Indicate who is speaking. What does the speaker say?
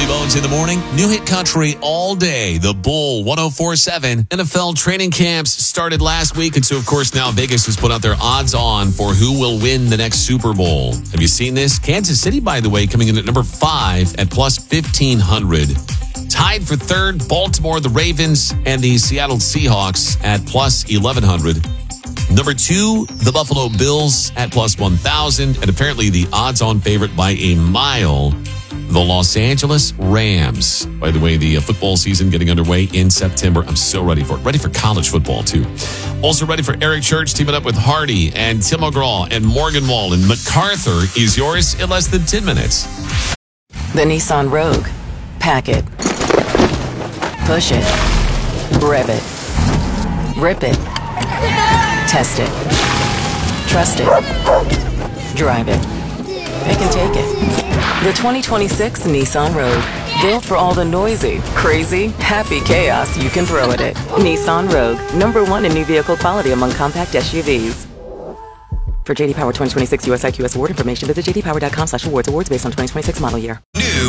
Speaker 1: Steve Owens in the morning. New hit country all day. The Bull 104.7. NFL training camps started last week. And so, of course, now Vegas has put out their odds on for who will win the next Super Bowl. Have you seen this? Kansas City, by the way, coming in at number 5 at plus 1,500. Tied for third, Baltimore, the Ravens, and the Seattle Seahawks at plus 1,100. Number 2, the Buffalo Bills at plus 1,000. And apparently the odds-on favorite by a mile, the Los Angeles Rams. By the way, the football season getting underway in September. I'm so ready for it. Ready for college football, too. Also ready for Eric Church teaming up with Hardy and Tim McGraw and Morgan Wall. And MacArthur is yours in less than 10 minutes.
Speaker 2: The Nissan Rogue. Pack it. Push it. Rev it. Rip it. Test it. Trust it. Drive it. Pick and take it. The 2026 Nissan Rogue. Built for all the noisy, crazy, happy chaos you can throw at it. Nissan Rogue. #1 in new vehicle quality among compact SUVs. For JD Power 2026 US IQS award information, visit jdpower.com/awards. Awards based on 2026 model year.
Speaker 1: New